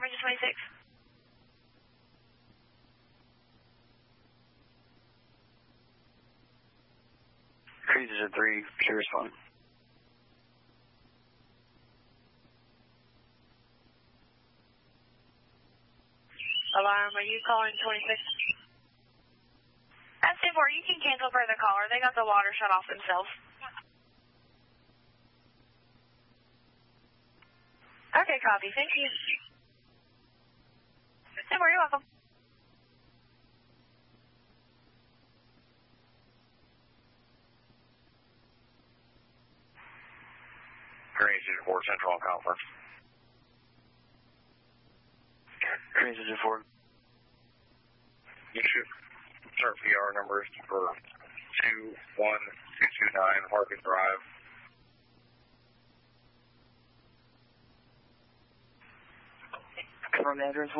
Range 26. Cruises at 3, sure respond. Alarm, are you calling 26? That's 10-4, you can cancel for the caller. They got the water shut off themselves. Okay, copy. Thank you. 10-4, you're welcome. Range 4 Central on conference. Range 4. You should start PR numbers for 21229 Harkin Drive. Confirm the address.